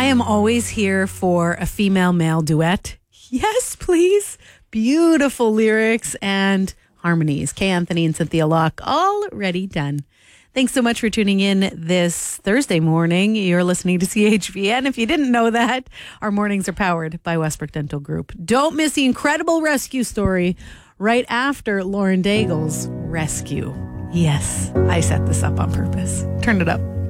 I am always here for a female-male duet. Yes, please. Beautiful lyrics and harmonies. Kay Anthony and Cynthia Locke, already done. Thanks so much for tuning in this Thursday morning. You're listening to CHVN. If you didn't know that, our mornings are powered by Westbrook Dental Group. Don't miss the incredible rescue story right after Lauren Daigle's rescue. Yes, I set this up on purpose. Turn it up.